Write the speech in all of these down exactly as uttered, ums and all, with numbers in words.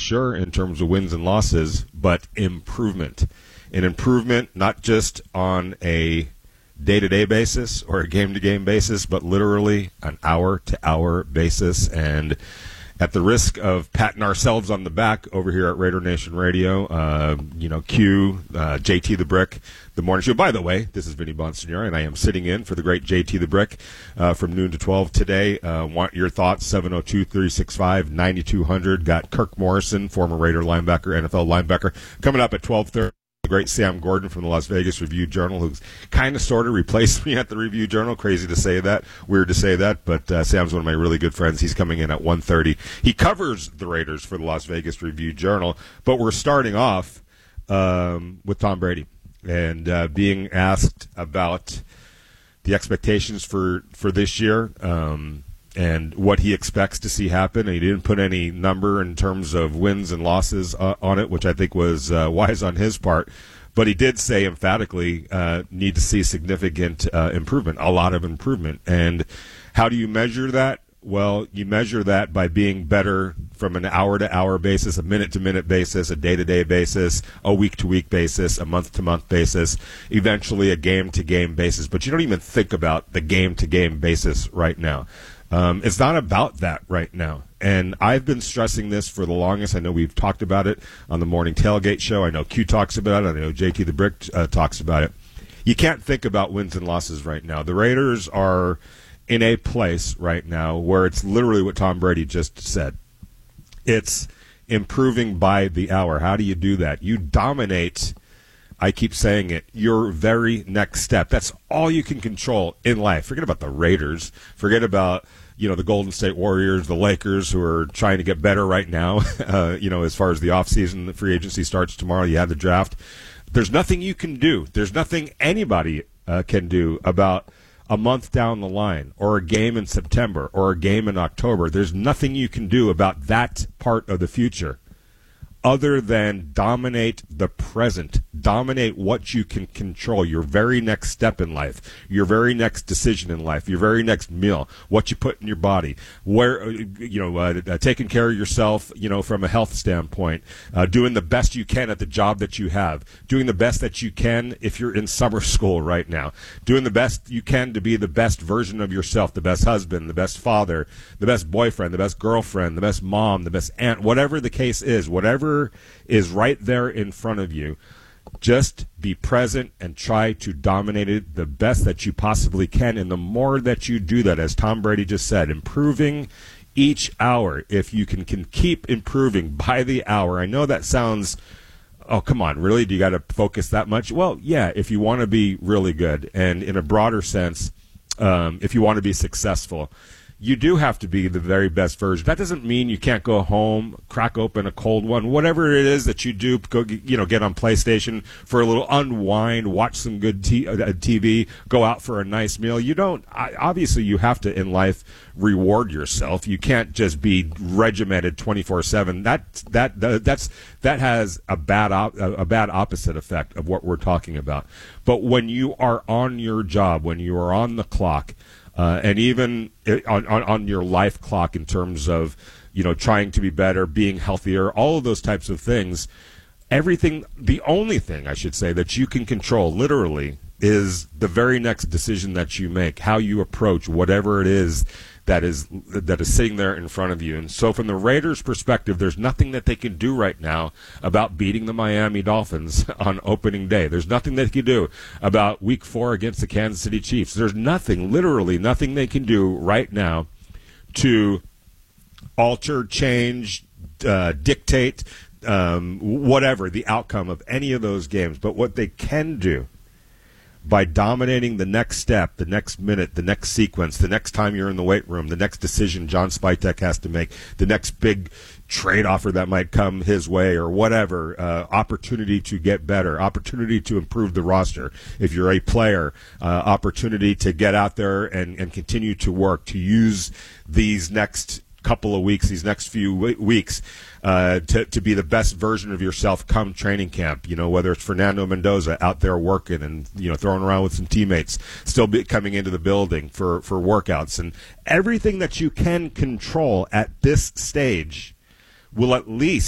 sure, in terms of wins and losses, but improvement. An improvement not just on a day-to-day basis or a game-to-game basis, but literally an hour-to-hour basis. And at the risk of patting ourselves on the back over here at Raider Nation Radio, uh, you know, Q, uh, J T the Brick, the morning show. By the way, this is Vinny Bonsignore, and I am sitting in for the great J T the Brick uh, from noon to twelve today. Uh, want your thoughts, seven oh two, three six five, nine two hundred. Got Kirk Morrison, former Raider linebacker, N F L linebacker, coming up at twelve thirty. The great Sam Gordon from the Las Vegas Review-Journal, who's kind of sort of replaced me at the Review-Journal. Crazy to say that, weird to say that, but uh, Sam's one of my really good friends. He's coming in at one thirty. He covers the Raiders for the Las Vegas Review-Journal, but we're starting off um, with Tom Brady and uh, being asked about the expectations for, for this year. Um, and what he expects to see happen. And he didn't put any number in terms of wins and losses uh, on it, which I think was uh, wise on his part. But he did say emphatically uh, need to see significant uh, improvement, a lot of improvement. And how do you measure that? Well, you measure that by being better from an hour-to-hour basis, a minute-to-minute basis, a day-to-day basis, a week-to-week basis, a month-to-month basis, eventually a game-to-game basis. But you don't even think about the game-to-game basis right now. Um, it's not about that right now. And I've been stressing this for the longest. I know we've talked about it on the Morning Tailgate Show. I know Q talks about it. I know J T the Brick uh, talks about it. You can't think about wins and losses right now. The Raiders are in a place right now where it's literally what Tom Brady just said. It's improving by the hour. How do you do that? You dominate, I keep saying it, your very next step. That's all you can control in life. Forget about the Raiders. Forget about, you know, the Golden State Warriors, the Lakers, who are trying to get better right now, uh, you know, as far as the offseason. The free agency starts tomorrow. You have the draft. There's nothing you can do. There's nothing anybody uh, can do about a month down the line or a game in September or a game in October. There's nothing you can do about that part of the future other than dominate the present, dominate what you can control, your very next step in life, your very next decision in life, your very next meal, what you put in your body, where, you know, uh, uh, taking care of yourself, you know, from a health standpoint, uh, doing the best you can at the job that you have, doing the best that you can if you're in summer school right now, doing the best you can to be the best version of yourself, the best husband, the best father, the best boyfriend, the best girlfriend, the best mom, the best aunt, whatever the case is, whatever is right there in front of you. Just be present and try to dominate it the best that you possibly can. And the more that you do that, as Tom Brady just said, improving each hour, if you can, can keep improving by the hour. I know that sounds, oh, come on, really? Do you got to focus that much? Well, yeah, if you want to be really good. And in a broader sense, um, if you want to be successful, you do have to be the very best version. That doesn't mean you can't go home, crack open a cold one, whatever it is that you do, go, you know, get on PlayStation for a little unwind, watch some good t- uh, T V, go out for a nice meal. You don't, obviously you have to in life reward yourself. You can't just be regimented twenty-four seven. That, that, that, that's, that has a bad, op- a bad opposite effect of what we're talking about. But when you are on your job, when you are on the clock, Uh, and even on, on, on your life clock in terms of, you know, trying to be better, being healthier, all of those types of things, everything, the only thing, I should say, that you can control, literally, is the very next decision that you make, how you approach whatever it is that is that is sitting there in front of you. And so from the Raiders' perspective, there's nothing that they can do right now about beating the Miami Dolphins on opening day. There's nothing they can do about week four against the Kansas City Chiefs. There's nothing, literally nothing they can do right now to alter, change, uh, dictate, um, whatever, the outcome of any of those games. But what they can do, by dominating the next step, the next minute, the next sequence, the next time you're in the weight room, the next decision John Spytek has to make, the next big trade offer that might come his way or whatever, uh, opportunity to get better, opportunity to improve the roster. If you're a player, uh, opportunity to get out there and, and continue to work, to use these next couple of weeks, these next few w- weeks, uh, to, to be the best version of yourself come training camp. You know, whether it's Fernando Mendoza out there working and, you know, throwing around with some teammates, still be coming into the building for, for workouts, and everything that you can control at this stage will at least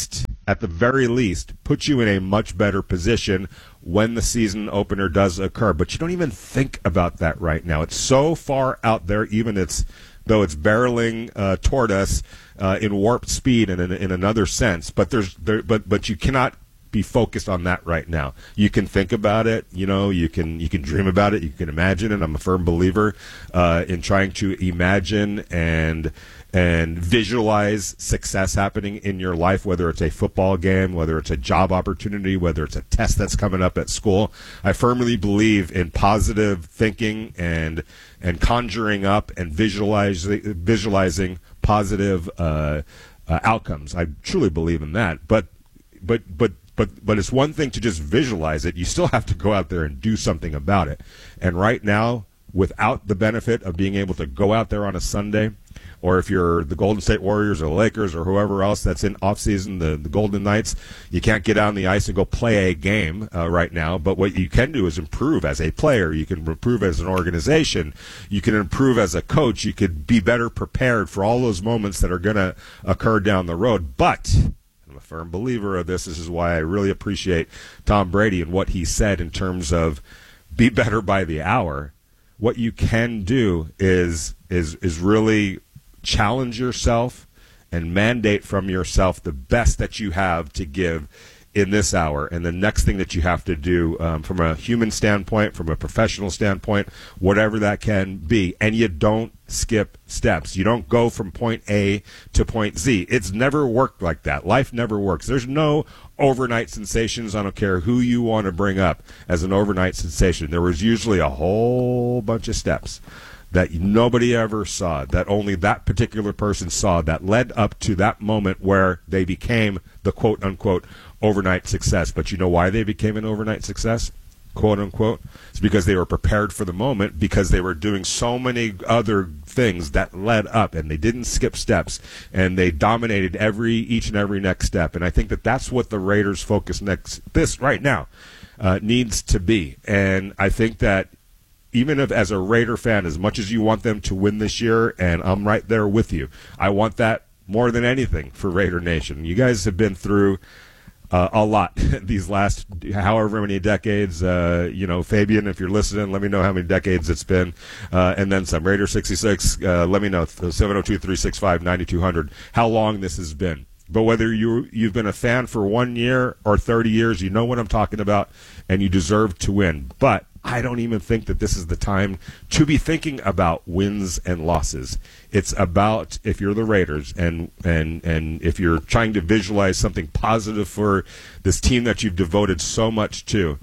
at the very least, put you in a much better position when the season opener does occur. But you don't even think about that right now. It's so far out there, even it's though it's barreling uh, toward us uh, in warp speed and in, in another sense. But there's there, but but you cannot be focused on that right now. You can think about it, you know, you can you can dream about it, you can imagine it. I'm a firm believer uh, in trying to imagine and and visualize success happening in your life, whether it's a football game, whether it's a job opportunity, whether it's a test that's coming up at school. I firmly believe in positive thinking and and conjuring up and visualizing visualizing positive uh, uh, outcomes. I truly believe in that. But but but But but it's one thing to just visualize it. You still have to go out there and do something about it. And right now, without the benefit of being able to go out there on a Sunday, or if you're the Golden State Warriors or the Lakers or whoever else that's in off-season, the, the Golden Knights, you can't get out on the ice and go play a game uh, right now. But what you can do is improve as a player. You can improve as an organization. You can improve as a coach. You could be better prepared for all those moments that are going to occur down the road. But I'm a firm believer of this. This is why I really appreciate Tom Brady and what he said in terms of be better by the hour. What you can do is is is really challenge yourself and mandate from yourself the best that you have to give in this hour. And the next thing that you have to do um, from a human standpoint, from a professional standpoint, whatever that can be. And you don't skip steps. You don't go from point A to point Z. It's never worked like that. Life never works. There's no overnight sensations. I don't care who you want to bring up as an overnight sensation. There was usually a whole bunch of steps that nobody ever saw, that only that particular person saw, that led up to that moment where they became the quote-unquote overnight success. But you know why they became an overnight success, quote-unquote? It's because they were prepared for the moment, because they were doing so many other things that led up, and they didn't skip steps, and they dominated every each and every next step. And I think that that's what the Raiders' focus next, this right now, uh, needs to be. And I think that even if, as a Raider fan, as much as you want them to win this year, and I'm right there with you, I want that more than anything for Raider Nation. You guys have been through uh, a lot these last however many decades. Uh, you know, Fabian, if you're listening, let me know how many decades it's been, uh, and then some. Raider sixty-six, uh, let me know, seven oh two, three six five, nine two zero zero, how long this has been. But whether you, you've been a fan for one year or thirty years, you know what I'm talking about, and you deserve to win. But I don't even think that this is the time to be thinking about wins and losses. It's about, if you're the Raiders and and and if you're trying to visualize something positive for this team that you've devoted so much to,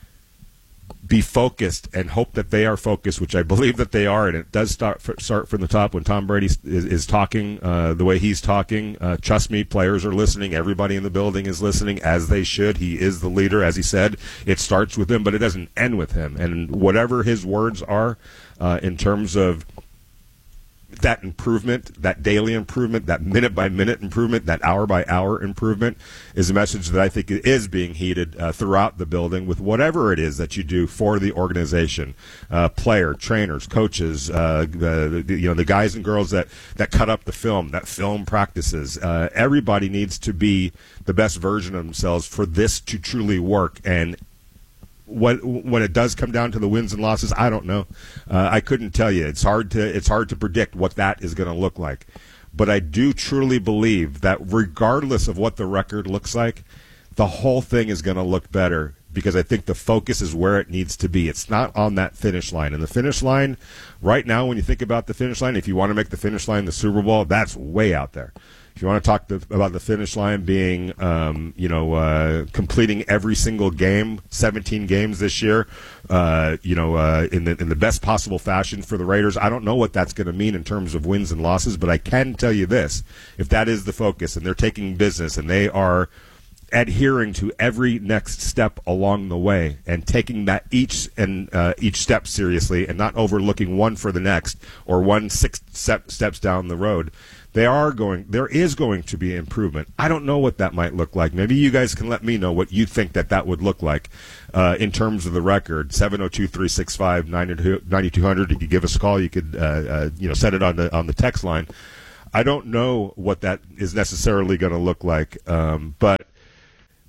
be focused and hope that they are focused, which I believe that they are, and it does start start from the top when Tom Brady is, is talking uh, the way he's talking. Uh, trust me, players are listening. Everybody in the building is listening, as they should. He is the leader, as he said. It starts with him, but it doesn't end with him. And whatever his words are uh, in terms of that improvement, that daily improvement, that minute-by-minute improvement, that hour-by-hour improvement is a message that I think is being heeded uh, throughout the building with whatever it is that you do for the organization, uh, player, trainers, coaches, uh, the, the, you know, the guys and girls that, that cut up the film, that film practices. Uh, everybody needs to be the best version of themselves for this to truly work. And What, when it does come down to the wins and losses, I don't know. Uh, I couldn't tell you. It's hard to it's hard to predict what that is going to look like. But I do truly believe that regardless of what the record looks like, the whole thing is going to look better, because I think the focus is where it needs to be. It's not on that finish line. And the finish line, right now, when you think about the finish line, if you want to make the finish line the Super Bowl, that's way out there. If you want to talk the, about the finish line being, um, you know, uh, completing every single game, seventeen games this year, uh, you know, uh, in the in the best possible fashion for the Raiders, I don't know what that's going to mean in terms of wins and losses, but I can tell you this: if that is the focus, and they're taking business, and they are adhering to every next step along the way, and taking that each and uh, each step seriously, and not overlooking one for the next or one six step, steps down the road, they are going. There is going to be improvement. I don't know what that might look like. Maybe you guys can let me know what you think that that would look like uh, in terms of the record. seven oh two, three six five, nine two zero zero. You could give us a call. You could uh, uh, you know set it on the on the text line. I don't know what that is necessarily going to look like, um, but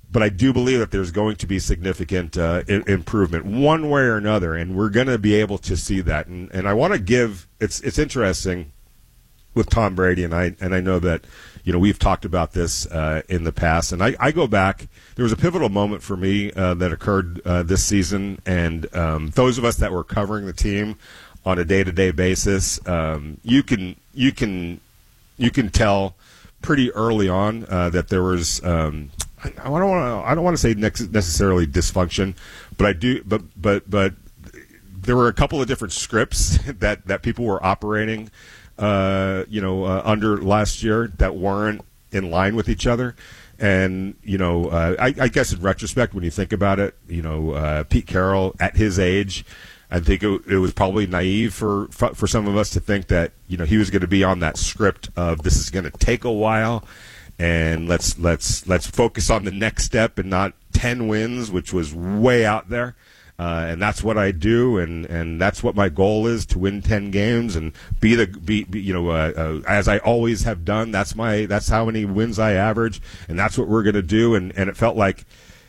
but I do believe that there's going to be significant uh, I- improvement one way or another, and we're going to be able to see that. And, and I want to give it's it's interesting with Tom Brady, and I and I know that you know we've talked about this uh, in the past, and I, I go back. There was a pivotal moment for me uh, that occurred uh, this season, and um, those of us that were covering the team on a day-to-day basis, um, you can you can you can tell pretty early on uh, that there was. Um, I don't want to. I don't want to say necessarily dysfunction, but I do. But but but there were a couple of different scripts that, that people were operating, uh, you know, uh, under last year that weren't in line with each other. And you know, uh, I, I guess in retrospect, when you think about it, you know, uh, Pete Carroll at his age, I think it, it was probably naive for for some of us to think that you know he was going to be on that script of this is going to take a while. And let's let's let's focus on the next step and not ten wins, which was way out there. Uh, and that's what I do, and, and that's what my goal is, to win ten games and be the be, be you know uh, uh, as I always have done. That's my that's how many wins I average, and that's what we're going to do. And and it felt like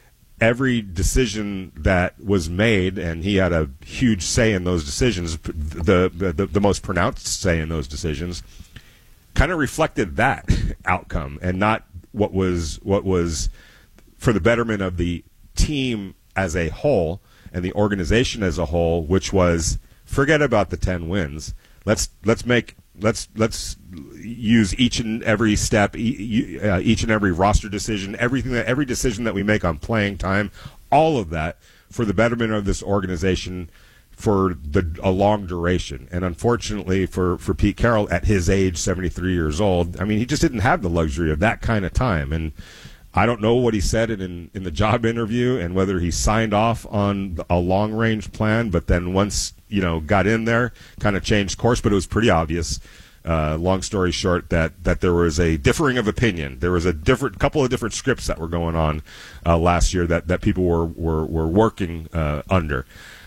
every decision that was made, and he had a huge say in those decisions, the the, the most pronounced say in those decisions, kind of reflected that outcome, and not what was what was for the betterment of the team as a whole and the organization as a whole, which was forget about the ten wins. Let's let's make let's let's use each and every step, each and every roster decision, everything that every decision that we make on playing time, all of that for the betterment of this organization for the a long duration. And unfortunately for, for Pete Carroll at his age, seventy-three years old, I mean, he just didn't have the luxury of that kind of time. And I don't know what he said in, in the job interview and whether he signed off on a long-range plan, but then once, you know, got in there, kind of changed course. But it was pretty obvious, uh, long story short, that, that there was a differing of opinion. There was a different couple of different scripts that were going on uh, last year that, that people were, were, were working uh, under.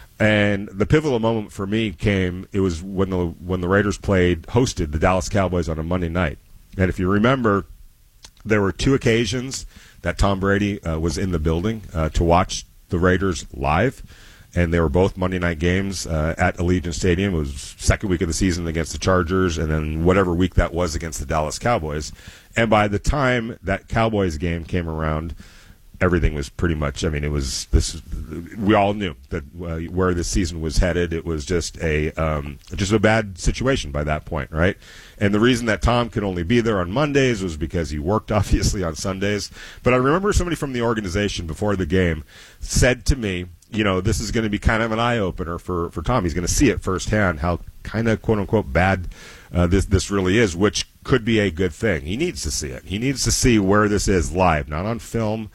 And the pivotal moment for me came, it was when the when the Raiders played, hosted the Dallas Cowboys on a Monday night. And if you remember, there were two occasions that Tom Brady uh, was in the building uh, to watch the Raiders live. And they were both Monday night games uh, at Allegiant Stadium. It was second week of the season against the Chargers, and then whatever week that was against the Dallas Cowboys. And by the time that Cowboys game came around, everything was pretty much, I mean, it was this. We all knew that uh, where this season was headed. It was just a um, just a bad situation by that point, right? And the reason that Tom could only be there on Mondays was because he worked, obviously, on Sundays. But I remember somebody from the organization before the game said to me, you know, this is going to be kind of an eye-opener for, for Tom. He's going to see it firsthand how kind of, quote-unquote, bad uh, this this really is, which could be a good thing. He needs to see it. He needs to see where this is live, not on film,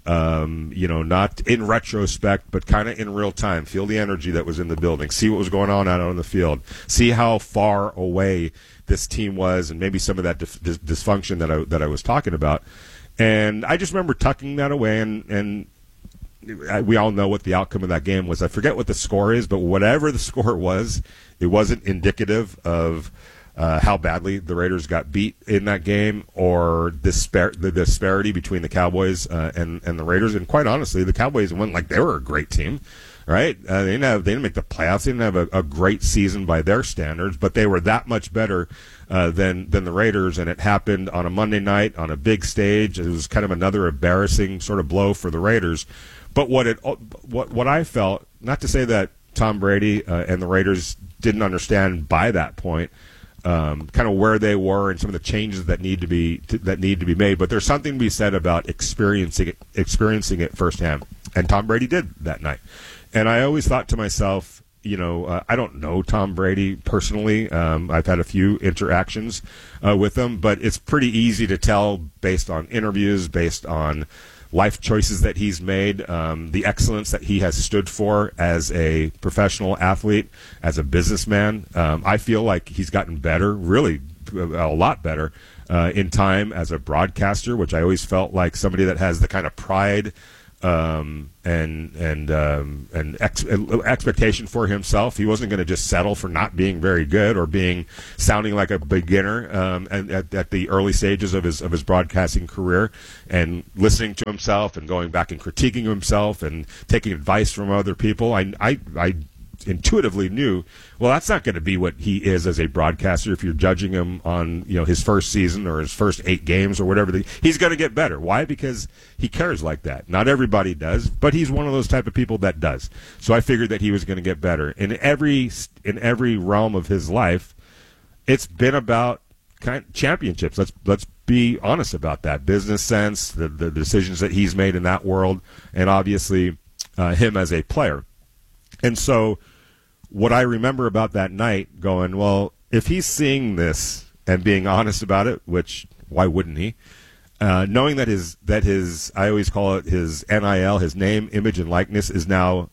um, you know, not in retrospect, but kind of in real time. Feel the energy that was in the building. See what was going on out on the field. See how far away this team was, and maybe some of that dif- dis- dysfunction that I that I was talking about. And I just remember tucking that away, and and we all know what the outcome of that game was. I forget what the score is, but whatever the score was, it wasn't indicative of uh, how badly the Raiders got beat in that game, or dispar- the disparity between the Cowboys uh, and and the Raiders. And quite honestly, the Cowboys went like they were a great team, right? Uh, they didn't have, they didn't make the playoffs. They didn't have a, a great season by their standards, but they were that much better uh, than than the Raiders. And it happened on a Monday night on a big stage. It was kind of another embarrassing sort of blow for the Raiders. But what it what what I felt, not to say that Tom Brady uh, and the Raiders didn't understand by that point, um, kind of where they were and some of the changes that need to be to, that need to be made. But there's something to be said about experiencing it, experiencing it firsthand, and Tom Brady did that night. And I always thought to myself, you know, uh, I don't know Tom Brady personally. Um, I've had a few interactions uh, with him, but it's pretty easy to tell based on interviews, based on life choices that he's made, um, the excellence that he has stood for as a professional athlete, as a businessman. Um, I feel like he's gotten better, really a lot better uh, in time as a broadcaster, which I always felt like somebody that has the kind of pride um, and and um, and ex- expectation for himself. He wasn't going to just settle for not being very good or being sounding like a beginner um, at, at, at the early stages of his of his broadcasting career, and listening to himself and going back and critiquing himself and taking advice from other people. I I, I intuitively knew, well, that's not going to be what he is as a broadcaster. If you're judging him on, you know, his first season or his first eight games or whatever, the, he's going to get better. Why? Because he cares like that. Not everybody does, but he's one of those type of people that does. So I figured that he was going to get better. In every in every realm of his life, it's been about kind of championships. Let's let's be honest about that. Business sense, the the decisions that he's made in that world, and obviously uh, him as a player. And so what I remember about that night going, well, if he's seeing this and being honest about it, which why wouldn't he? Uh, knowing that his, that his, I always call it his N I L, his name, image, and likeness is now,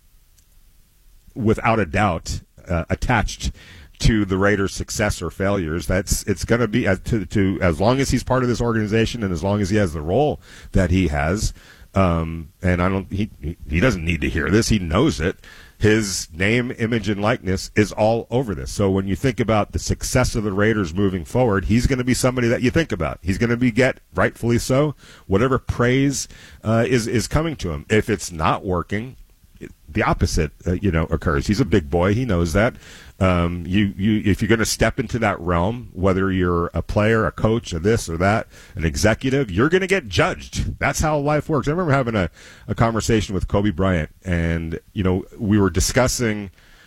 without a doubt, uh, attached to the Raiders' success or failures. That's it's going to be as to, to as long as he's part of this organization and as long as he has the role that he has. Um, and I don't, he he doesn't need to hear this. He knows it. His name, image, and likeness is all over this. So when you think about the success of the Raiders moving forward, he's going to be somebody that you think about. He's going to be get, rightfully so, whatever praise uh, is is coming to him. If it's not working, the opposite, uh, you know, occurs. He's a big boy. He knows that. Um, you, you, if you're going to step into that realm, whether you're a player, a coach, or this or that, an executive, you're going to get judged. That's how life works. I remember having a, a conversation with Kobe Bryant, and you know, we were discussing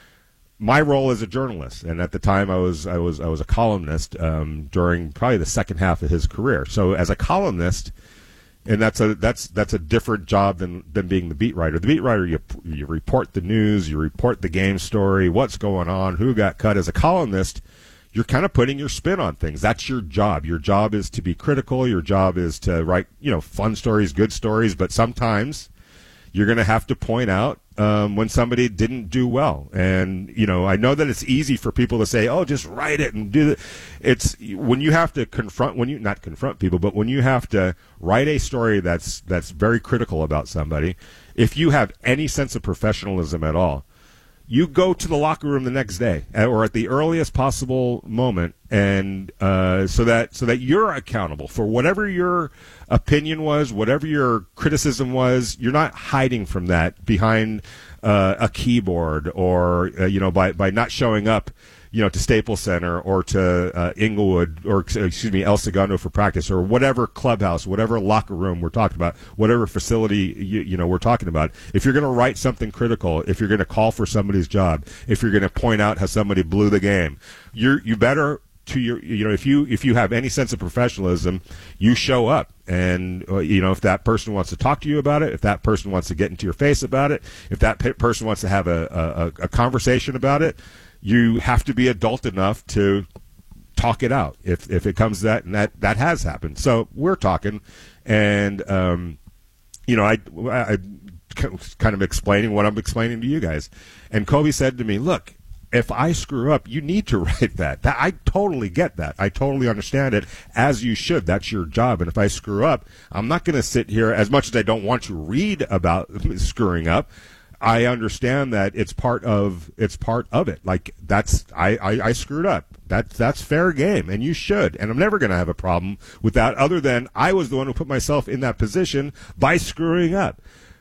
my role as a journalist. And at the time, I was I was I was a columnist um, during probably the second half of his career. So as a columnist. And that's a that's that's a different job than, than being the beat writer. The beat writer, you you report the news, you report the game story, what's going on, who got cut. As a columnist, you're kind of putting your spin on things. That's your job. Your job is to be critical. Your job is to write, you know, fun stories, good stories. But sometimes you're going to have to point out um, when somebody didn't do well. And, you know, I know that it's easy for people to say, oh, just write it and do it. It's when you have to confront, when you, not confront people, but when you have to write a story that's, that's very critical about somebody, if you have any sense of professionalism at all, you go to the locker room the next day or at the earliest possible moment, and uh, so that so that you're accountable for whatever your opinion was, whatever your criticism was. You're not hiding from that behind uh, a keyboard or uh, you know by by not showing up, you know, to Staples Center or to uh, Inglewood or excuse me El Segundo for practice or whatever clubhouse, whatever locker room we're talking about, whatever facility you, you know we're talking about. If you're going to write something critical, if you're going to call for somebody's job, if you're going to point out how somebody blew the game, you're you better to your you know if you if you have any sense of professionalism, you show up. And uh, you know if that person wants to talk to you about it, if that person wants to get into your face about it, if that pe- person wants to have a, a, a conversation about it. You have to be adult enough to talk it out if if it comes to that, and that, that has happened. So we're talking, and um, you know, I, I kind of explaining what I'm explaining to you guys. And Kobe said to me, "Look, if I screw up, you need to write that. that. I totally get that. I totally understand it, as you should. That's your job. And if I screw up, I'm not going to sit here, as much as I don't want to read about screwing up, I understand that it's part of it's part of it. Like that's I, I, I screwed up. That's that's fair game, and you should. And I'm never going to have a problem with that. Other than I was the one who put myself in that position by screwing up.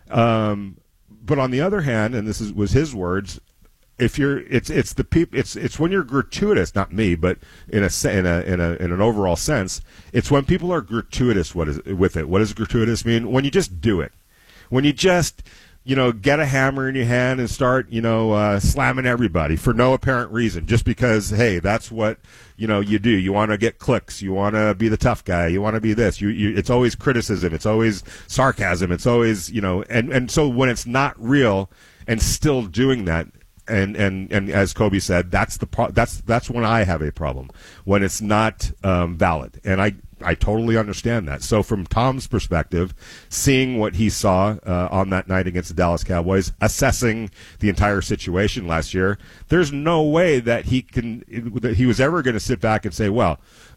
Um, but on the other hand, and this is, was his words, if you're it's it's the peop, it's it's when you're gratuitous, not me, but in a in a in a in an overall sense, it's when people are gratuitous. What is with it? What does gratuitous mean? When you just do it. When you just you know, get a hammer in your hand and start, you know, uh, slamming everybody for no apparent reason, just because, hey, that's what, you know, you do. You want to get clicks. You want to be the tough guy. You want to be this. You, you, it's always criticism. It's always sarcasm. It's always, you know, and, and so when it's not real and still doing that, and, and, and as Kobe said, that's the pro- that's that's when I have a problem, when it's not um, valid. And I, I totally understand that. So from Tom's perspective, seeing what he saw uh, on that night against the Dallas Cowboys, assessing the entire situation last year, there's no way that he can that he was ever going to sit back and say, well,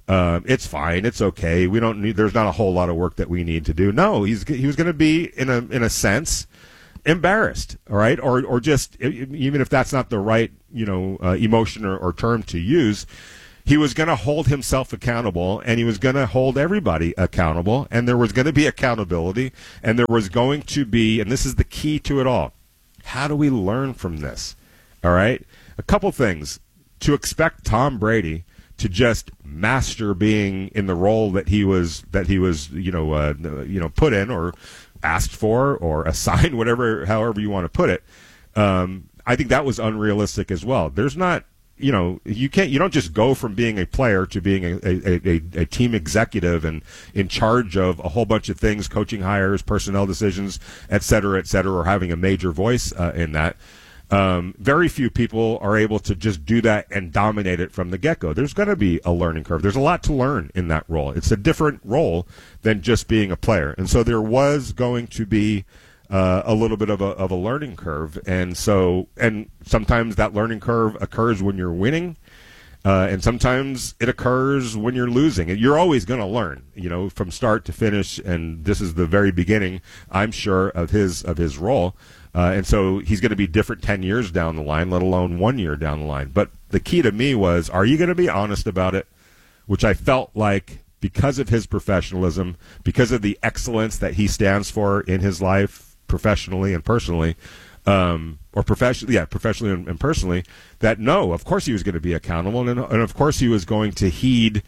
Um, it's fine. It's okay. We don't need. There's not a whole lot of work that we need to do. No, he's he was going to be in a in a sense embarrassed. All right, or or just even if that's not the right you know uh, emotion or, or term to use, he was going to hold himself accountable, and he was going to hold everybody accountable, and there was going to be accountability, and there was going to be, and this is the key to it all. How do we learn from this? All right, a couple things. To expect Tom Brady to just master being in the role that he was that he was you know uh, you know put in or asked for or assigned, whatever however you want to put it, um, I think that was unrealistic as well. There's not you know you can't you don't just go from being a player to being a, a, a, a team executive and in charge of a whole bunch of things, coaching hires, personnel decisions, et cetera, et cetera, or having a major voice uh, in that. Um, very few people are able to just do that and dominate it from the get-go. There's going to be a learning curve. There's a lot to learn in that role. It's a different role than just being a player. And so there was going to be uh, a little bit of a, of a learning curve. And so, and sometimes that learning curve occurs when you're winning. Uh, and sometimes it occurs when you're losing. And you're always going to learn, you know, from start to finish. And this is the very beginning, I'm sure, of his of his role. Uh, and so he's going to be different ten years down the line, let alone one year down the line. But the key to me was, are you going to be honest about it? Which I felt like, because of his professionalism, because of the excellence that he stands for in his life, professionally and personally, um, or professionally, yeah, professionally and, and personally, that no, of course he was going to be accountable, and, and of course he was going to heed,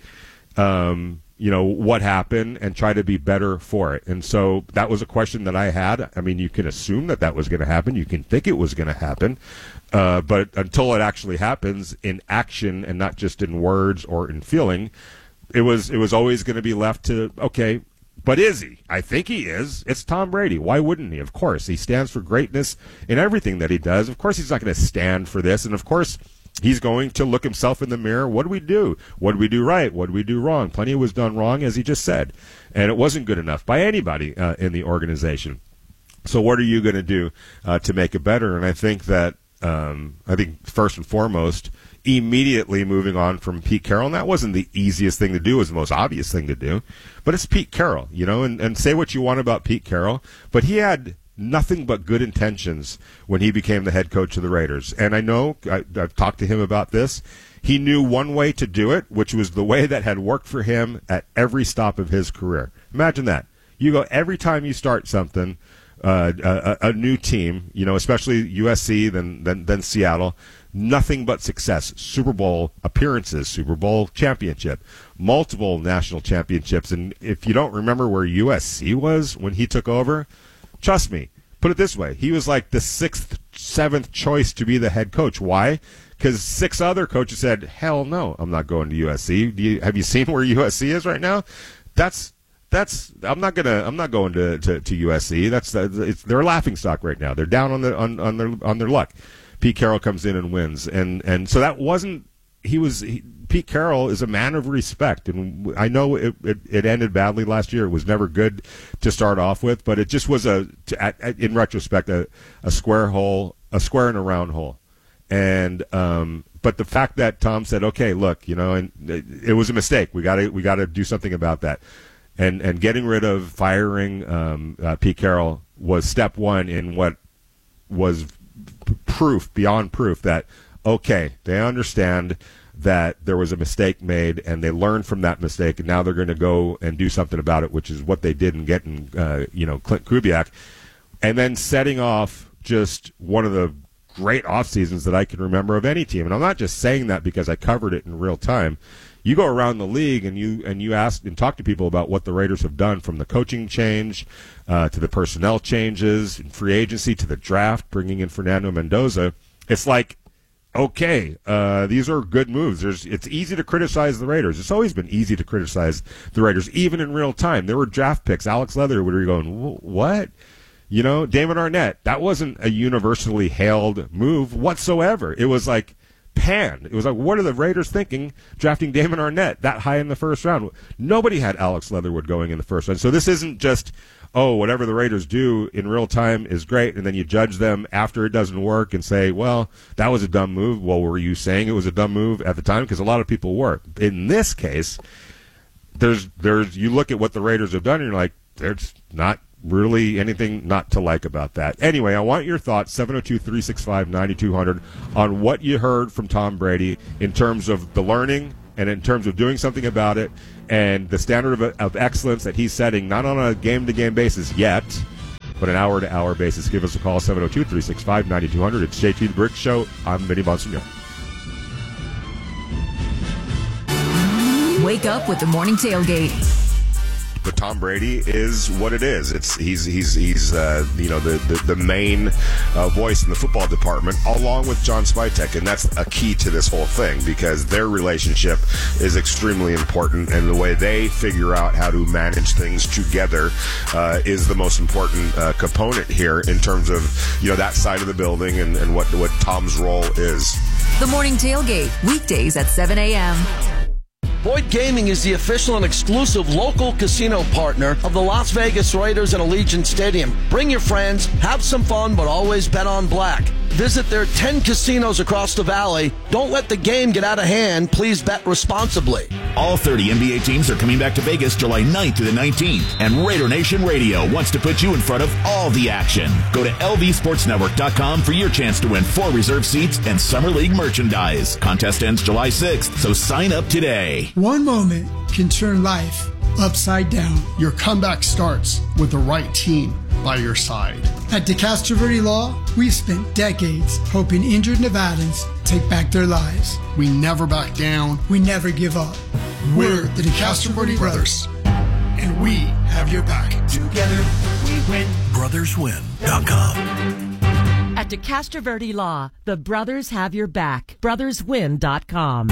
um, you know, what happened and try to be better for it. And so that was a question that I had. I mean, you can assume that that was going to happen. You can think it was going to happen. Uh, but until it actually happens in action and not just in words or in feeling, it was it was always going to be left to, okay, but is he? I think he is. It's Tom Brady. Why wouldn't he? Of course. He stands for greatness in everything that he does. Of course he's not going to stand for this. And, of course, he's going to look himself in the mirror. What do we do? What do we do right? What do we do wrong? Plenty was done wrong, as he just said. And it wasn't good enough by anybody uh, in the organization. So what are you going to do uh, to make it better? And I think that, um, I think first and foremost, immediately moving on from Pete Carroll, and that wasn't the easiest thing to do, it was the most obvious thing to do, but it's Pete Carroll, you know, and, and say what you want about Pete Carroll, but he had nothing but good intentions when he became the head coach of the Raiders. And I know, I, I've talked to him about this, he knew one way to do it, which was the way that had worked for him at every stop of his career. Imagine that. You go, every time you start something, uh, a, a new team, you know, especially U S C, then, then, then Seattle, nothing but success. Super Bowl appearances, Super Bowl championship, multiple national championships. And if you don't remember where U S C was when he took over, trust me, put it this way. He was like the sixth, seventh choice to be the head coach. Why? Because six other coaches said, hell no, I'm not going to U S C. Do you, have you seen where U S C is right now? That's that's I'm not gonna I'm not going to, to, to U S C. That's it's, they're a laughing stock right now. They're down on the on, on their on their luck. Pete Carroll comes in and wins, and and so that wasn't he was he, Pete Carroll is a man of respect, and I know it, it, it ended badly last year. It was never good to start off with, but it just was a to, at, at, in retrospect a, a square hole, a square in a round hole, and um, but the fact that Tom said, okay, look, you know, and it, it was a mistake. We got to we got to do something about that, and and getting rid of firing um, uh, Pete Carroll was step one in what was proof beyond proof that okay, they understand that there was a mistake made and they learned from that mistake, and now they're going to go and do something about it, which is what they did in getting uh, you know Clint Kubiak, and then setting off just one of the great off seasons that I can remember of any team. And I'm not just saying that because I covered it in real time. You go around the league and you and you ask and talk to people about what the Raiders have done, from the coaching change uh, to the personnel changes in free agency to the draft, bringing in Fernando Mendoza. It's like, okay, uh, these are good moves. There's, it's easy to criticize the Raiders. It's always been easy to criticize the Raiders, even in real time. There were draft picks. Alex Leatherwood, were you going, what? You know, Damon Arnett. That wasn't a universally hailed move whatsoever. It was like, pan. It was like, what are the Raiders thinking drafting Damon Arnett that high in the first round? Nobody had Alex Leatherwood going in the first round. So this isn't just, oh, whatever the Raiders do in real time is great, and then you judge them after it doesn't work and say, well, that was a dumb move. Well, were you saying it was a dumb move at the time? Because a lot of people were. In this case, there's there's you look at what the Raiders have done, and you're like, there's not really anything not to like about that. Anyway, I want your thoughts, seven oh two, three six five, nine two zero zero, on what you heard from Tom Brady in terms of the learning and in terms of doing something about it and the standard of, of excellence that he's setting, not on a game-to-game basis yet, but an hour-to-hour basis. Give us a call, seven oh two, three six five, nine two zero zero. It's J T The Brick Show. I'm Vinny Bonsignor. Wake up with the Morning Tailgate. But Tom Brady is what it is. It's he's he's he's uh, you know the the, the main uh, voice in the football department, along with John Spytek, and that's a key to this whole thing because their relationship is extremely important, and the way they figure out how to manage things together uh, is the most important uh, component here in terms of you know that side of the building and, and what what Tom's role is. The Morning Tailgate, weekdays at seven a.m. Boyd Gaming is the official and exclusive local casino partner of the Las Vegas Raiders and Allegiant Stadium. Bring your friends, have some fun, but always bet on black. Visit their ten casinos across the valley. Don't let the game get out of hand. Please bet responsibly. All thirty N B A teams are coming back to Vegas July ninth to the nineteenth, and Raider Nation Radio wants to put you in front of all the action. Go to L V Sports Network dot com for your chance to win four reserved seats and Summer League merchandise. Contest ends July sixth, so sign up today. One moment can turn life upside down. Your comeback starts with the right team by your side. At DeCastro Verde Law, we've spent decades helping injured Nevadans take back their lives. We never back down. We never give up. We're the DeCastro Verde Brothers, and we have your back. Together, we win. brothers win dot com. At DeCastro Verde Law, the brothers have your back. brothers win dot com.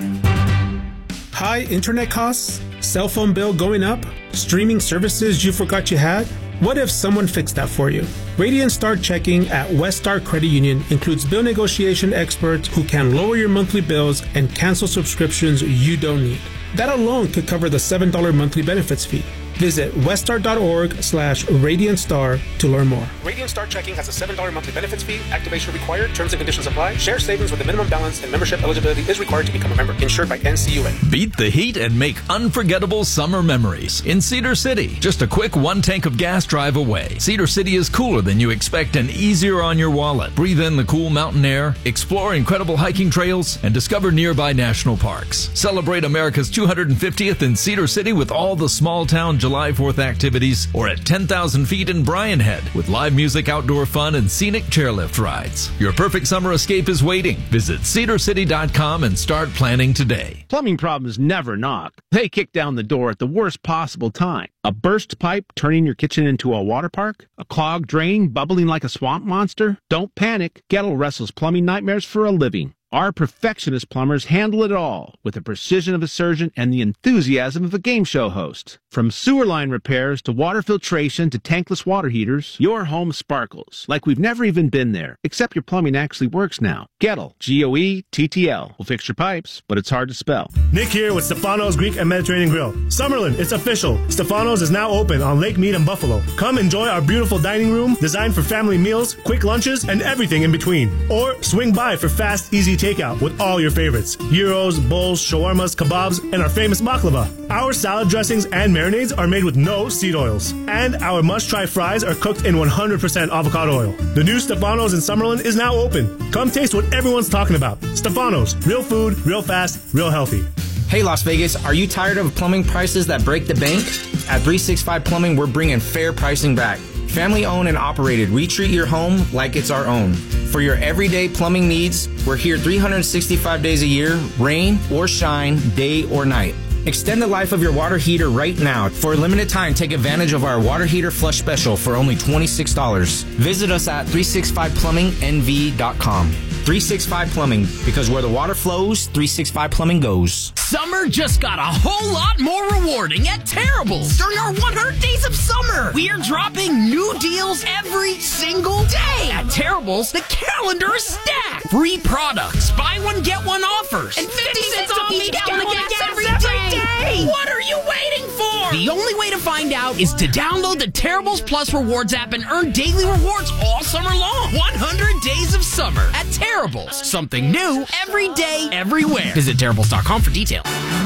High internet costs? Cell phone bill going up? Streaming services you forgot you had? What if someone fixed that for you? Radiant Star Checking at West Star Credit Union includes bill negotiation experts who can lower your monthly bills and cancel subscriptions you don't need. That alone could cover the seven dollars monthly benefits fee. Visit weststar.org slash Radiant Star to learn more. Radiant Star Checking has a seven dollars monthly benefits fee. Activation required. Terms and conditions apply. Share savings with a minimum balance and membership eligibility is required to become a member. Insured by N C U A. Beat the heat and make unforgettable summer memories in Cedar City. Just a quick one tank of gas drive away. Cedar City is cooler than you expect and easier on your wallet. Breathe in the cool mountain air, explore incredible hiking trails, and discover nearby national parks. Celebrate America's two hundred fiftieth in Cedar City with all the small town July fourth activities, or at ten thousand feet in Bryan Head with live music, outdoor fun, and scenic chairlift rides. Your perfect summer escape is waiting. Visit cedar city dot com and start planning today. Plumbing problems never knock. They kick down the door at the worst possible time. A burst pipe turning your kitchen into a water park? A clogged drain bubbling like a swamp monster? Don't panic. Gettle wrestles plumbing nightmares for a living. Our perfectionist plumbers handle it all with the precision of a surgeon and the enthusiasm of a game show host. From sewer line repairs to water filtration to tankless water heaters, your home sparkles like we've never even been there, except your plumbing actually works now. Gettle, G O E T T L, will fix your pipes, but it's hard to spell. Nick here with Stefano's Greek and Mediterranean Grill. Summerlin, it's official. Stefano's is now open on Lake Mead and Buffalo. Come enjoy our beautiful dining room designed for family meals, quick lunches, and everything in between. Or swing by for fast, easy takeout with all your favorites. Gyros, bowls, shawarmas, kebabs, and our famous baklava. Our salad dressings and marinades are made with no seed oils. And our must-try fries are cooked in one hundred percent avocado oil. The new Stefano's in Summerlin is now open. Come taste what everyone's talking about. Stefano's, real food, real fast, real healthy. Hey Las Vegas, are you tired of plumbing prices that break the bank? At three sixty-five Plumbing, we're bringing fair pricing back. Family owned and operated, we treat your home like it's our own. For your everyday plumbing needs, we're here three hundred sixty-five days a year, rain or shine, day or night. Extend the life of your water heater right now. For a limited time, take advantage of our water heater flush special for only twenty-six dollars. Visit us at three sixty-five plumbing N V dot com. three sixty-five Plumbing, because where the water flows, three sixty-five Plumbing goes. Summer just got a whole lot more rewarding at Terrible's. During our one hundred days of summer, we are dropping new deals every single day. At Terrible's, the calendar is stacked. Free products, buy one, get one offers, and fifty cents off each gallon of gas every day. What are you waiting for? The only way to find out is to download the Terrible's Plus Rewards app and earn daily rewards all summer long. one hundred days of summer at Terrible's. Something new every day, everywhere. Visit Terrible's dot com for details.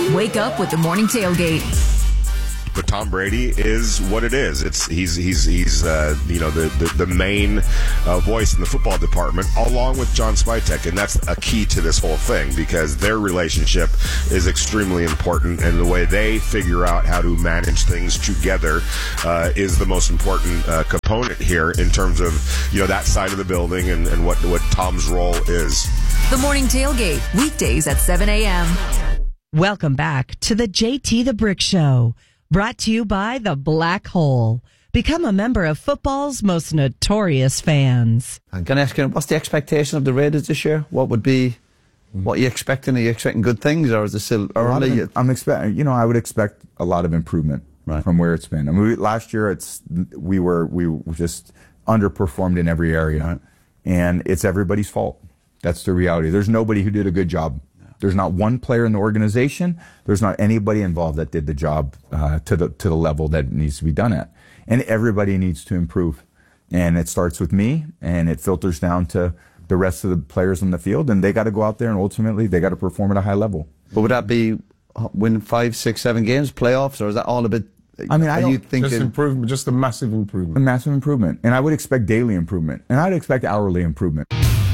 Wake up with the Morning Tailgate. But Tom Brady is what it is. It's he's he's he's uh, you know the the, the main uh, voice in the football department, along with John Spytek, and that's a key to this whole thing because their relationship is extremely important, and the way they figure out how to manage things together uh, is the most important uh, component here in terms of you know that side of the building and, and what what Tom's role is. The Morning Tailgate, weekdays at seven a.m. Welcome back to the J T the Brick Show. Brought to you by The Black Hole. Become a member of football's most notorious fans. I'm going to ask you, what's the expectation of the Raiders this year? What would be, what are you expecting? Are you expecting good things, or is it still early? I'm expecting, you know, I would expect a lot of improvement right. from where it's been. I mean, we, last year, it's we were we just underperformed in every area, right. and it's everybody's fault. That's the reality. There's nobody who did a good job. There's not one player in the organization. There's not anybody involved that did the job uh, to the to the level that it needs to be done at. And everybody needs to improve. And it starts with me, and it filters down to the rest of the players on the field. And they got to go out there, and ultimately they got to perform at a high level. But would that be win five, six, seven games, playoffs, or is that all a bit? I mean, I don't you think just improvement, just a massive improvement, a massive improvement. And I would expect daily improvement, and I'd expect hourly improvement.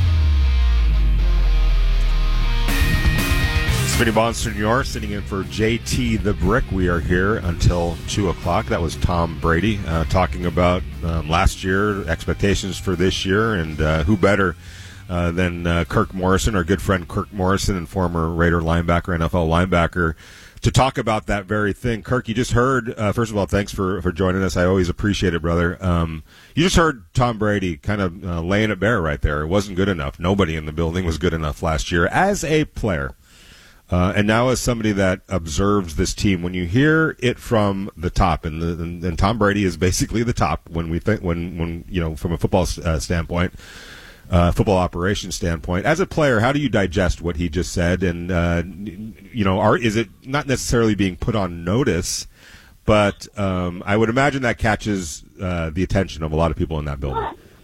Vinny Bonsignor sitting in for J T the Brick. We are here until two o'clock. That was Tom Brady uh, talking about um, last year, expectations for this year, and uh, who better uh, than uh, Kirk Morrison, our good friend Kirk Morrison, and former Raider linebacker, N F L linebacker, to talk about that very thing. Kirk, you just heard, uh, first of all, thanks for, for joining us. I always appreciate it, brother. Um, you just heard Tom Brady kind of uh, laying it bare right there. It wasn't good enough. Nobody in the building was good enough last year as a player. Uh, and now as somebody that observes this team, when you hear it from the top, and, the, and, and Tom Brady is basically the top when we think, when, when you know, from a football uh, standpoint, uh, football operations standpoint. As a player, how do you digest what he just said? And, uh, you know, are, is it not necessarily being put on notice, but um, I would imagine that catches uh, the attention of a lot of people in that building.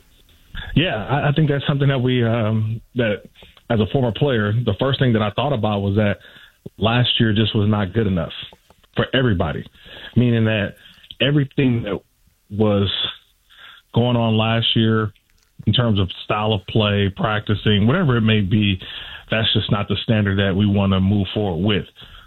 Yeah, I, I think that's something that we, um, that, as a former player, the first thing that I thought about was that last year just was not good enough for everybody, meaning that everything that was going on last year in terms of style of play, practicing, whatever it may be, that's just not the standard that we want to move forward with.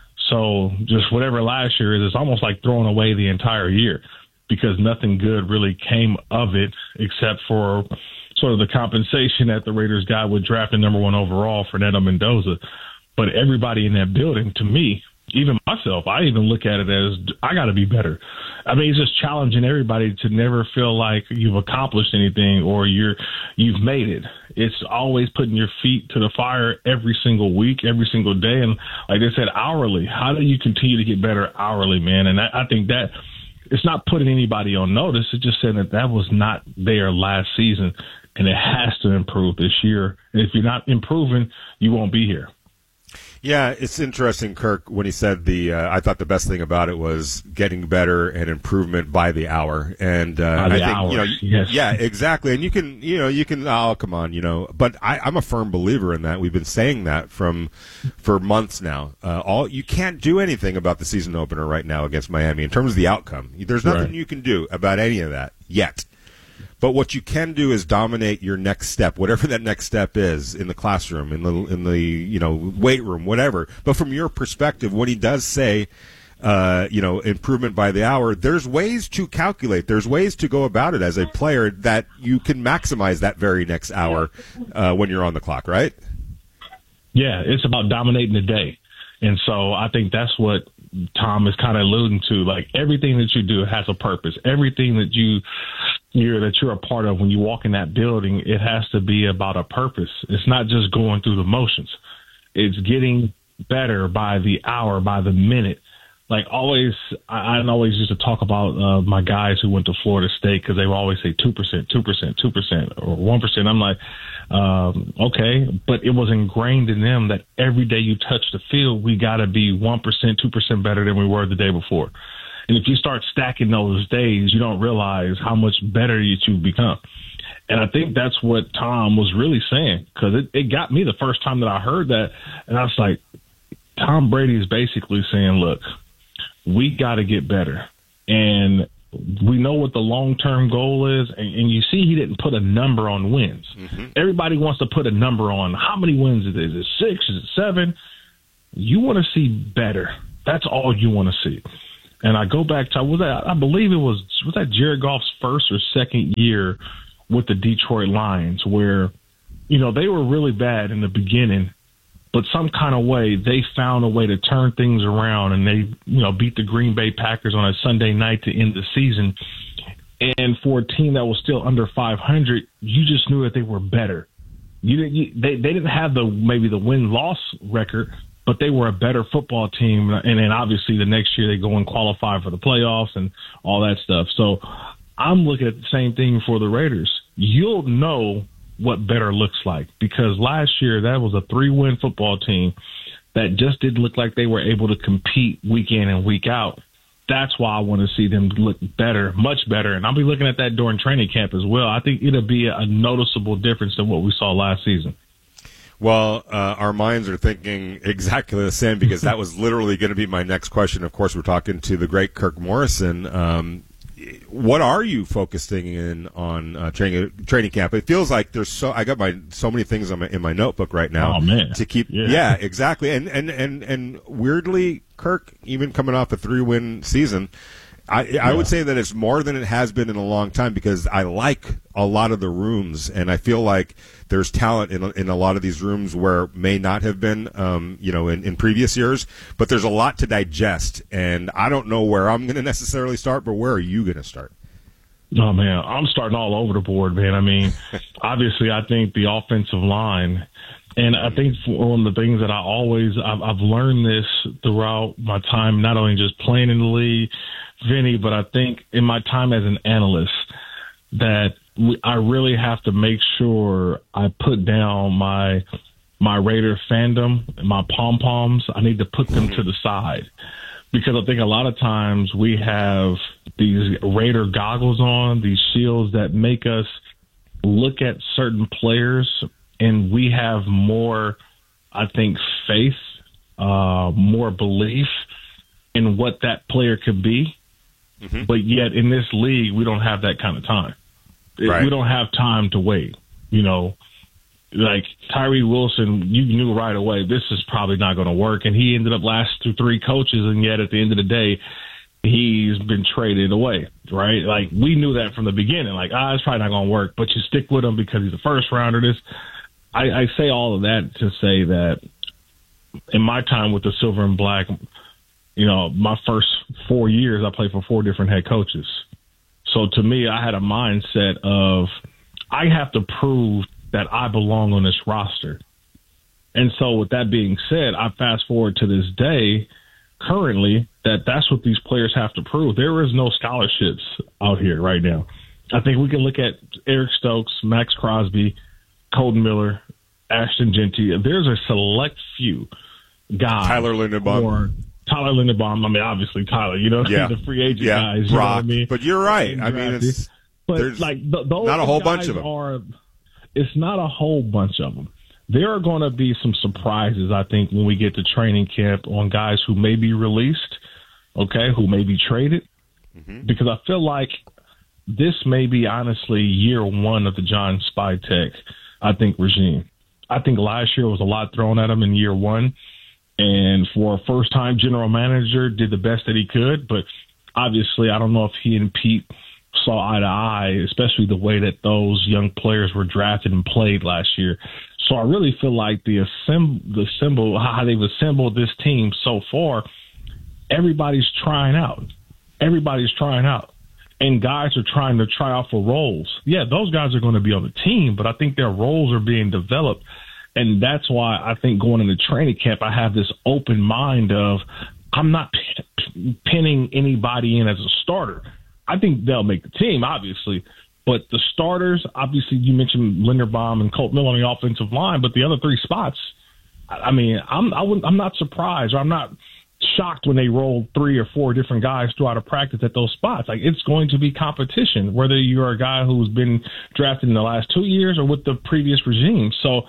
So just whatever last year is, it's almost like throwing away the entire year because nothing good really came of it except for sort of the compensation that the Raiders got with drafting number one overall for Neto Mendoza. But everybody in that building, to me, even myself, I even look at it as I got to be better. I mean, it's just challenging everybody to never feel like you've accomplished anything or you're, you've made it. It's always putting your feet to the fire every single week, every single day. And like I said, hourly, how do you continue to get better hourly, man? And I, I think that it's not putting anybody on notice. It's just saying that that was not there last season. And it has to improve this year. And if you're not improving, you won't be here. Yeah, it's interesting, Kirk, when he said the, uh, I thought the best thing about it was getting better and improvement by the hour. And, uh, by the I think, hour. you know, yes. yeah, exactly. And you can, you know, you can, oh, come on, you know, but I, I'm a firm believer in that. We've been saying that from, for months now. Uh, all, you can't do anything about the season opener right now against Miami in terms of the outcome. There's nothing Right. you can do about any of that yet. But what you can do is dominate your next step, whatever that next step is, in the classroom, in the in the you know weight room, whatever. But from your perspective, when he does say, uh, you know, improvement by the hour, there's ways to calculate. There's ways to go about it as a player that you can maximize that very next hour uh, when you're on the clock, right? Yeah, it's about dominating the day. And so I think that's what Tom is kind of alluding to. Like everything that you do has a purpose. Everything that you you're that you're a part of when you walk in that building, it has to be about a purpose. It's not just going through the motions. It's getting better by the hour, by the minute. Like always, I, I always used to talk about uh, my guys who went to Florida State because they would always say two percent, two percent, two percent, or one percent. I'm like, um, okay, but it was ingrained in them that every day you touch the field, we got to be one percent, two percent better than we were the day before. And if you start stacking those days, you don't realize how much better you two become. And I think that's what Tom was really saying, because it, it got me the first time that I heard that. And I was like, Tom Brady is basically saying, look, we got to get better. And we know what the long-term goal is. And, and you see he didn't put a number on wins. Mm-hmm. Everybody wants to put a number on how many wins it is. Is it six? Is it seven? You want to see better. That's all you want to see. And I go back to, was that, I believe it was, was that Jared Goff's first or second year with the Detroit Lions where, you know, they were really bad in the beginning, but some kind of way they found a way to turn things around and they, you know, beat the Green Bay Packers on a Sunday night to end the season. And for a team that was still under five hundred, you just knew that they were better. You didn't, you, they, they didn't have the, maybe the win-loss record, but they were a better football team. And then obviously the next year they go and qualify for the playoffs and all that stuff. So I'm looking at the same thing for the Raiders. You'll know what better looks like because last year that was a three-win football team that just didn't look like they were able to compete week in and week out. That's why I want to see them look better, much better. And I'll be looking at that during training camp as well. I think it'll be a noticeable difference than what we saw last season. Well, uh, our minds are thinking exactly the same because that was literally going to be my next question. Of course, we're talking to the great Kirk Morrison. Um, what are you focusing in on uh, training training camp? It feels like there's so I got my so many things on my, in my notebook right now. Oh man, to keep yeah, yeah exactly. And and and and weirdly, Kirk, even coming off a three win season, I, I yeah. would say that it's more than it has been in a long time because I like a lot of the rooms, and I feel like there's talent in, in a lot of these rooms where may not have been, um, you know, in, in previous years. But there's a lot to digest, and I don't know where I'm going to necessarily start, but where are you going to start? Oh, man, I'm starting all over the board, man. I mean, obviously, I think the offensive line, and I think one of the things that I always, I've, I've learned this throughout my time, not only just playing in the league, Vinny, but I think in my time as an analyst that we, I really have to make sure I put down my my Raider fandom, my pom-poms. I need to put them to the side because I think a lot of times we have these Raider goggles on, these shields that make us look at certain players and we have more, I think, faith, uh, more belief in what that player could be. Mm-hmm. But yet in this league, we don't have that kind of time. Right. We don't have time to wait. You know, like Tyree Wilson, you knew right away this is probably not going to work. And he ended up last through three coaches. And yet at the end of the day, he's been traded away. Right. Like we knew that from the beginning, like, ah, it's probably not going to work, but you stick with him because he's a first rounder. This, I, I say all of that to say that in my time with the Silver and Black, you know, my first four years, I played for four different head coaches. So to me, I had a mindset of I have to prove that I belong on this roster. And so with that being said, I fast forward to this day, currently, that that's what these players have to prove. There is no scholarships out here right now. I think we can look at Eric Stokes, Max Crosby, Colton Miller, Ashton Genty. There's a select few guys. Tyler Linderbaum. Or Tyler Linderbaum. I mean, obviously Tyler, you know, yeah. the free agent yeah. guys. Brock. You know what I mean? But you're right. I mean, it's but there's like th- those not a whole guys bunch of them. Are, it's not a whole bunch of them. There are going to be some surprises, I think, when we get to training camp on guys who may be released, okay, who may be traded, mm-hmm. because I feel like this may be honestly year one of the John Spytek, I think, regime. I think last year was a lot thrown at him in year one. And for a first-time general manager, did the best that he could. But obviously, I don't know if he and Pete saw eye to eye, especially the way that those young players were drafted and played last year. So I really feel like the assemble, the symbol, how they've assembled this team so far, everybody's trying out. Everybody's trying out. And guys are trying to try out for roles. Yeah, those guys are going to be on the team, but I think their roles are being developed. And that's why I think going into training camp, I have this open mind of I'm not p- pinning anybody in as a starter. I think they'll make the team, obviously. But the starters, obviously, you mentioned Linderbaum and Colt Miller on the offensive line, but the other three spots, I mean, I'm I wouldn't, I'm not surprised or I'm not shocked when they roll three or four different guys throughout a practice at those spots. Like, it's going to be competition, whether you're a guy who's been drafted in the last two years or with the previous regime. So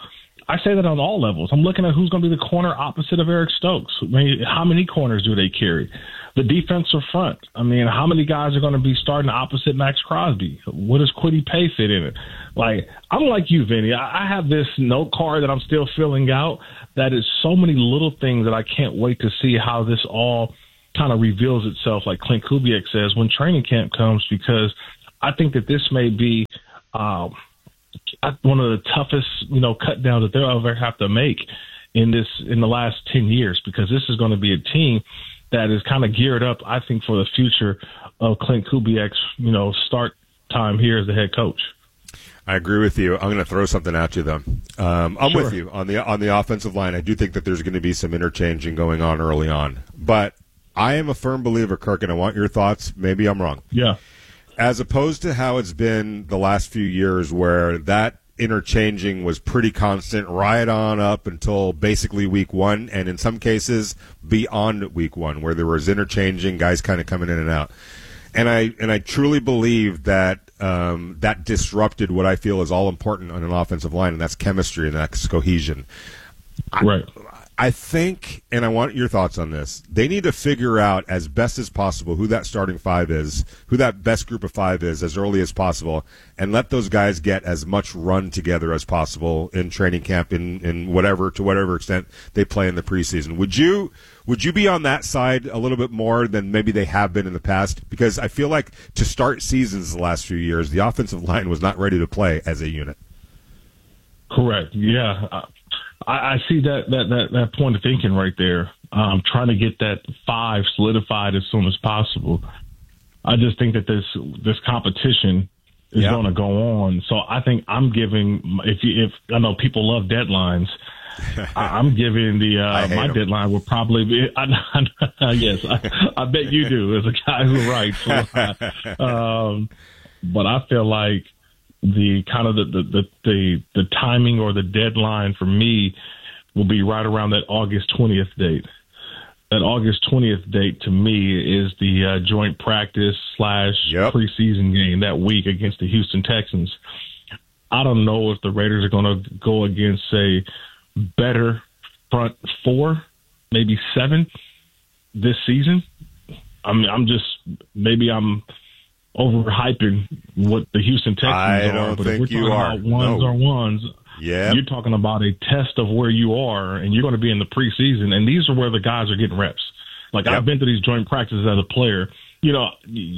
I say that on all levels. I'm looking at who's going to be the corner opposite of Eric Stokes. I mean, how many corners do they carry? The defensive front. I mean, how many guys are going to be starting opposite Max Crosby? What does Kwity Paye fit in it? Like, I'm like you, Vinny. I have this note card that I'm still filling out that is so many little things that I can't wait to see how this all kind of reveals itself, like Clint Kubiak says, when training camp comes, because I think that this may be um, one of the toughest, you know, cut downs that they'll ever have to make in this in the last ten years, because this is going to be a team that is kind of geared up, I think, for the future of Clint Kubiak's, you know, start time here as the head coach. I agree with you. I'm going to throw something at you, though. Um, I'm Sure. with you on the on the offensive line. I do think that there's going to be some interchanging going on early on, but I am a firm believer, Kirk, and I want your thoughts. Maybe I'm wrong. Yeah. As opposed to how it's been the last few years, where that interchanging was pretty constant right on up until basically week one, and in some cases beyond week one, where there was interchanging, guys kind of coming in and out. And I and I truly believe that um, that disrupted what I feel is all important on an offensive line, and that's chemistry and that's cohesion. Right. I, I think, and I want your thoughts on this, they need to figure out as best as possible who that starting five is, who that best group of five is as early as possible, and let those guys get as much run together as possible in training camp, in, in whatever, to whatever extent they play in the preseason. Would you would you be on that side a little bit more than maybe they have been in the past? Because I feel like to start seasons the last few years, the offensive line was not ready to play as a unit. Correct. Yeah. Uh, I, I see that, that, that, that point of thinking right there. Um, trying to get that five solidified as soon as possible. I just think that this this competition is Yeah. going to go on. So I think I'm giving, if you, if I know people love deadlines, I, I'm giving the uh, my 'em. deadline will probably be. I, I, yes, I, I bet you do as a guy who writes. um, but I feel like the kind of the, the, the, the, the timing or the deadline for me will be right around that August twentieth date. That August twentieth date to me is the uh, joint practice slash preseason game that week against the Houston Texans. I don't know if the Raiders are going to go against a better front four, maybe seven this season. I mean, I'm just, maybe I'm overhyping what the Houston Texans I are, don't but if think we're talking you are. about ones No. or ones, Yeah. you're talking about a test of where you are, and you're going to be in the preseason, and these are where the guys are getting reps. Like, I've been to these joint practices as a player. You know,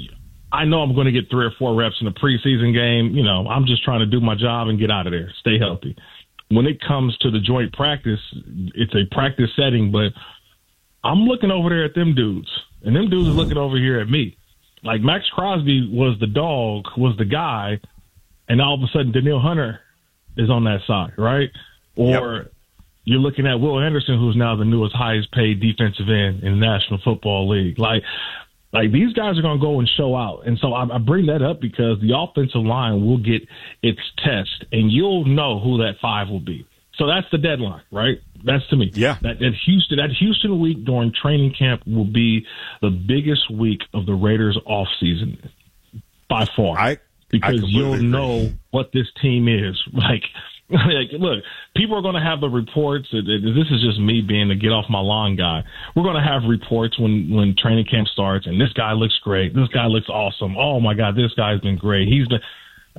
I know I'm going to get three or four reps in a preseason game. You know, I'm just trying to do my job and get out of there, stay healthy. When it comes to the joint practice, it's a practice setting, but I'm looking over there at them dudes, and them dudes are looking over here at me. Like, Max Crosby was the dog, was the guy, and all of a sudden Danielle Hunter is on that side, right? Or yep. You're looking at Will Anderson, who's now the newest highest paid defensive end in the National Football League. Like, like these guys are going to go and show out. And so I, I bring that up because the offensive line will get its test, and you'll know who that five will be. So that's the deadline, right? That's to me. Yeah. That, that Houston, that Houston week during training camp will be the biggest week of the Raiders offseason by far. I because I you'll agree. know what this team is. Like, like, look, people are going to have the reports. This is just me being the get off my lawn guy. We're going to have reports when, when training camp starts, and this guy looks great. This guy looks awesome. Oh, my God, this guy's been great. He's been.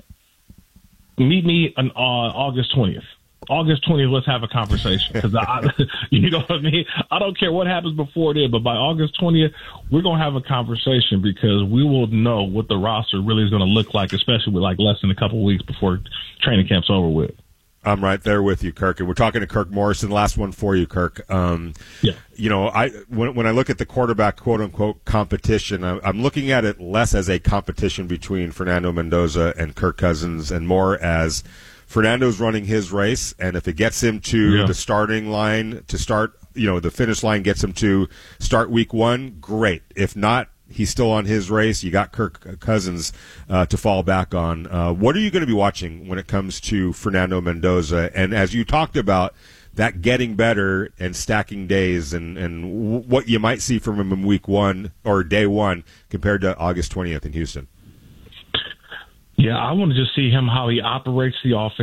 Meet me on uh, August twentieth. August twentieth, let's have a conversation. Because I, you know what I mean? I don't care what happens before then, but by August twentieth, we're going to have a conversation because we will know what the roster really is going to look like, especially with like less than a couple weeks before training camp's over with. I'm right there with you, Kirk. And we're talking to Kirk Morrison. Last one for you, Kirk. Um, yeah. You know, I when when I look at the quarterback quote unquote competition, I, I'm looking at it less as a competition between Fernando Mendoza and Kirk Cousins, and more as Fernando's running his race, and if it gets him to Yeah. the starting line to start, you know, the finish line gets him to start week one, great. If not, he's still on his race. You got Kirk Cousins uh, to fall back on. Uh, what are you going to be watching when it comes to Fernando Mendoza? And as you talked about, that getting better and stacking days and, and w- what you might see from him in week one or day one compared to August twentieth in Houston. Yeah, I want to just see him, how he operates the offense,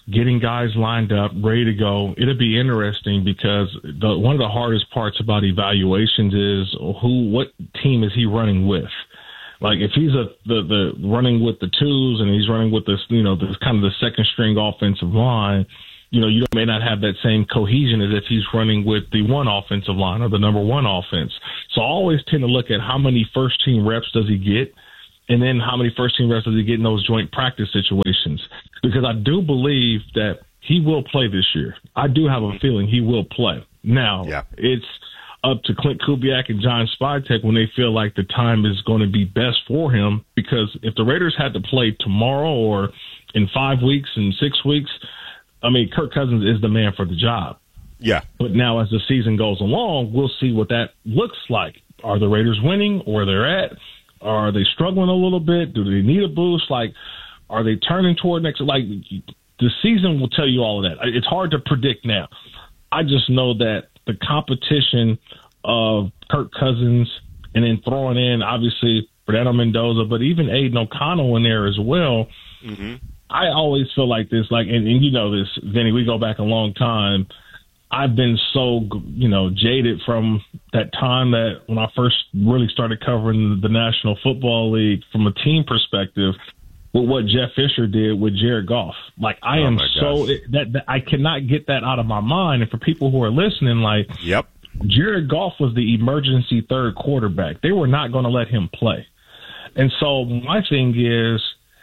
getting guys lined up, ready to go. It'll be interesting because the, one of the hardest parts about evaluations is who, what team is he running with? Like if he's a the, the running with the twos and he's running with this, you know, this kind of the second string offensive line, you know, you may not have that same cohesion as if he's running with the one offensive line or the number one offense. So I always tend to look at how many first team reps does he get, and then how many first team reps does he get in those joint practice situations. Because I do believe that he will play this year. I do have a feeling he will play. Now, yeah. It's up to Clint Kubiak and John Spytek when they feel like the time is going to be best for him. Because if the Raiders had to play tomorrow or in five weeks and six weeks, I mean, Kirk Cousins is the man for the job. Yeah. But now as the season goes along, we'll see what that looks like. Are the Raiders winning where they're at? Are they struggling a little bit? Do they need a boost? Like, are they turning toward next? Like, the season will tell you all of that. It's hard to predict now. I just know that the competition of Kirk Cousins and then throwing in, obviously, Fernando Mendoza, but even Aiden O'Connell in there as well. Mm-hmm. I always feel like this, like, and, and you know this, Vinny, we go back a long time. I've been so, you know, jaded from that time that when I first really started covering the National Football League from a team perspective with what Jeff Fisher did with Jared Goff. Like, I oh am so, that, that I cannot get that out of my mind. And for people who are listening, like, yep, Jared Goff was the emergency third quarterback. They were not going to let him play. And so my thing is,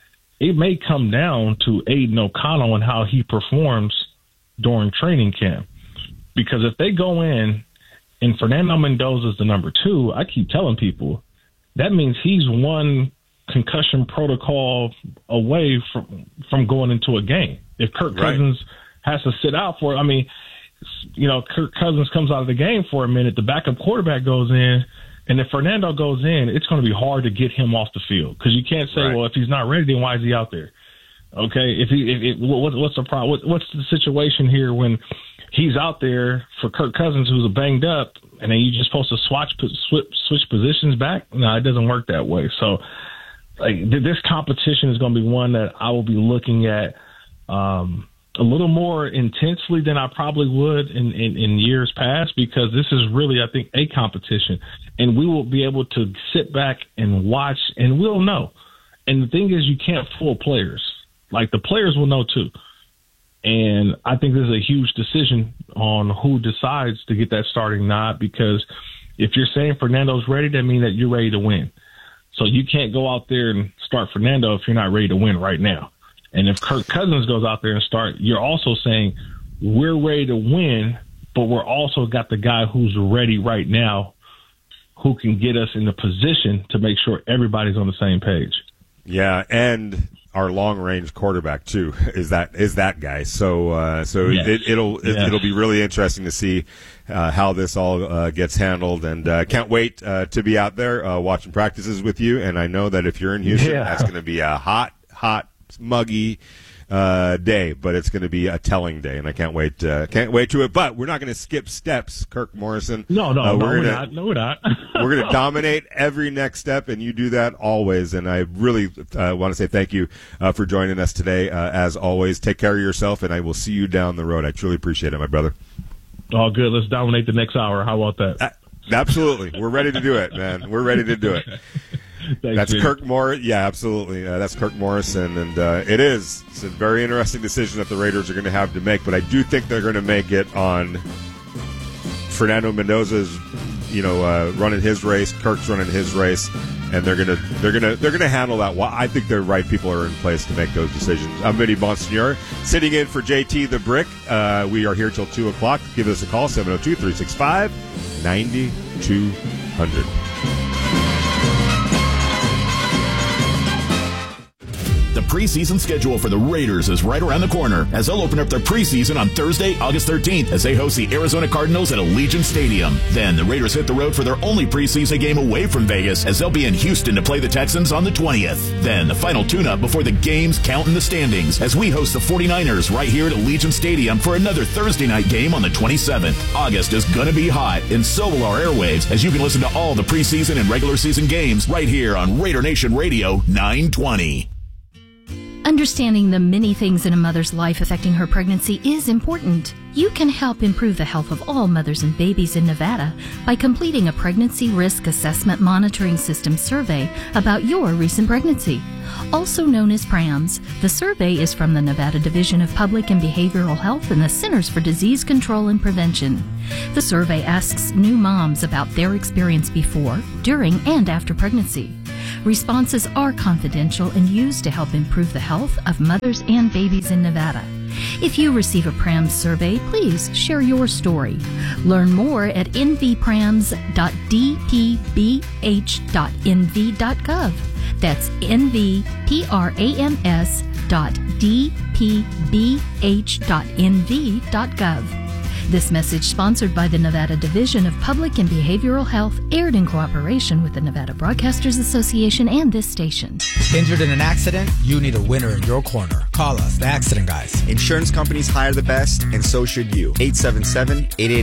it may come down to Aiden O'Connell and how he performs during training camp. Because if they go in and Fernando Mendoza is the number two, I keep telling people, that means he's one concussion protocol away from from going into a game. If Kirk right. Cousins has to sit out for it, I mean, you know, Kirk Cousins comes out of the game for a minute, the backup quarterback goes in, and if Fernando goes in, it's going to be hard to get him off the field because you can't say, right. well, if he's not ready, then why is he out there? Okay, if he, if, if, what, what's the problem? What, what's the situation here when he's out there for Kirk Cousins, who's banged up, and then you're just supposed to swatch, switch, switch positions back? No, it doesn't work that way. So, like, this competition is going to be one that I will be looking at um, a little more intensely than I probably would in, in, in years past, because this is really, I think, a competition. And we will be able to sit back and watch, and we'll know. And the thing is, you can't fool players. Like, the players will know, too. And I think this is a huge decision on who decides to get that starting nod, because if you're saying Fernando's ready, that means that you're ready to win. So you can't go out there and start Fernando if you're not ready to win right now. And if Kirk Cousins goes out there and start, you're also saying we're ready to win, but we're also got the guy who's ready right now who can get us in the position to make sure everybody's on the same page. Yeah, and our long-range quarterback too is that is that guy. So uh, so yes. it, it'll it, yes. it'll be really interesting to see uh, how this all uh, gets handled, and uh, can't wait uh, to be out there uh, watching practices with you. And I know that if you're in Houston, yeah. that's going to be a hot, hot, muggy uh, day, but it's going to be a telling day, and I can't wait. Uh, can't wait to it. But we're not going to skip steps, Kirk Morrison. No, no, uh, no, we're, we're gonna, not. No, we're not. We're going to dominate every next step, and you do that always. And I really uh, want to say thank you uh, for joining us today. Uh, as always, take care of yourself, and I will see you down the road. I truly appreciate it, my brother. All good. Let's dominate the next hour. How about that? Uh, absolutely. We're ready to do it, man. We're ready to do it. Thanks, that's Jimmy. Kirk Morrison. Yeah, absolutely. Uh, that's Kirk Morrison, and uh, it is. It's a very interesting decision that the Raiders are going to have to make, but I do think they're going to make it on Fernando Mendoza's, you know, uh, running his race. Kirk's running his race, and they're gonna they're gonna they're gonna handle that. Well, I think the right people are in place to make those decisions. I'm Vinny Bonsignore, sitting in for J T the Brick. Uh, we are here till two o'clock. Give us a call, seven oh two, three six five, nine two hundred. The preseason schedule for the Raiders is right around the corner as they'll open up their preseason on Thursday, August thirteenth as they host the Arizona Cardinals at Allegiant Stadium. Then the Raiders hit the road for their only preseason game away from Vegas as they'll be in Houston to play the Texans on the twentieth. Then the final tune-up before the games count in the standings as we host the forty-niners right here at Allegiant Stadium for another Thursday night game on the twenty-seventh. August is going to be hot, and so will our airwaves as you can listen to all the preseason and regular season games right here on Raider Nation Radio nine twenty. Understanding the many things in a mother's life affecting her pregnancy is important. You can help improve the health of all mothers and babies in Nevada by completing a Pregnancy Risk Assessment Monitoring System survey about your recent pregnancy. Also known as PRAMS, the survey is from the Nevada Division of Public and Behavioral Health and the Centers for Disease Control and Prevention. The survey asks new moms about their experience before, during, and after pregnancy. Responses are confidential and used to help improve the health of mothers and babies in Nevada. If you receive a PRAMS survey, please share your story. Learn more at n v prams dot d p b h dot n v dot gov. That's n v prams dot d p b h dot n v dot gov. This message, sponsored by the Nevada Division of Public and Behavioral Health, aired in cooperation with the Nevada Broadcasters Association and this station. Injured in an accident? You need a winner in your corner. Call us, the Accident Guys. Insurance companies hire the best, and so should you. eight seven seven, eight eight